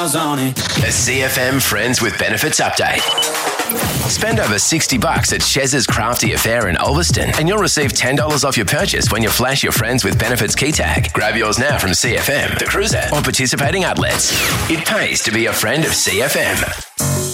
A CFM Friends with Benefits update. Spend over $60 at Chez's Crafty Affair in Ulverston and you'll receive $10 off your purchase when you flash your Friends with Benefits key tag. Grab yours now from CFM, The Cruiser, or participating outlets. It pays to be a friend of CFM.